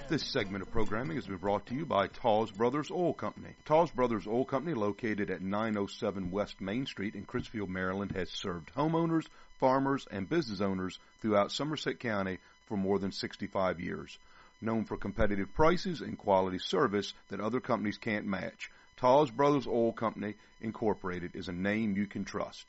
This segment of programming has been brought to you by Tawes Brothers Oil Company. Tawes Brothers Oil Company, located at 907 West Main Street in Crisfield, Maryland, has served homeowners, farmers, and business owners throughout Somerset County for more than 65 years. Known for competitive prices and quality service that other companies can't match, Tawes Brothers Oil Company, Incorporated, is a name you can trust.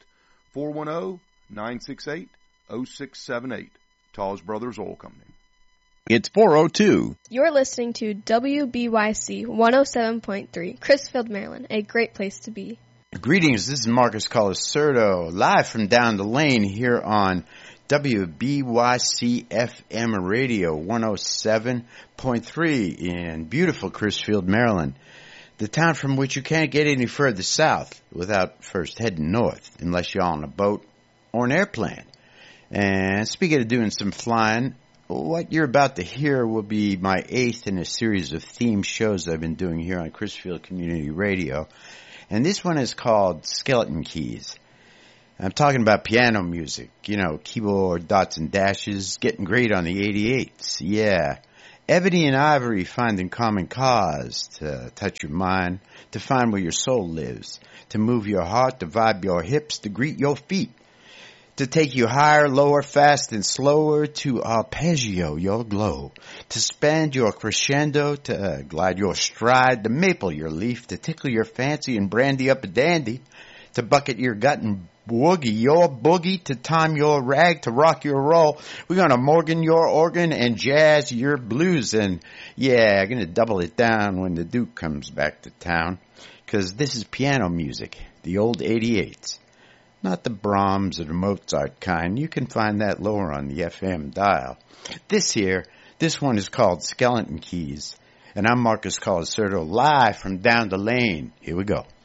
410-968-0678. Tawes Brothers Oil Company. It's 4:02. You're listening to WBYC 107.3, Crisfield, Maryland, a great place to be. Greetings, this is Marcus Colacerto, live from down the lane here on WBYC FM Radio 107.3 in beautiful Crisfield, Maryland, the town from which you can't get any further south without first heading north, unless you're on a boat or an airplane. And speaking of doing some flying, what you're about to hear will be my 8th in a series of theme shows I've been doing here on Crisfield Community Radio. And this one is called Skeleton Keys. I'm talking about piano music, you know, keyboard dots and dashes, getting great on the 88s. Yeah. Ebony and ivory finding common cause to touch your mind, to find where your soul lives, to move your heart, to vibe your hips, to greet your feet, to take you higher, lower, fast, and slower, to arpeggio your glow, to spend your crescendo, to glide your stride, to maple your leaf, to tickle your fancy and brandy up a dandy, to bucket your gut and woogie your boogie, to time your rag, to rock your roll. We're going to Morgan your organ and jazz your blues. And yeah, I'm going to double it down when the Duke comes back to town, because this is piano music, the old 88s. Not the Brahms or the Mozart kind. You can find that lower on the FM dial. This one is called Skeleton Keys. And I'm Marcus Colacerto, live from down the lane. Here we go.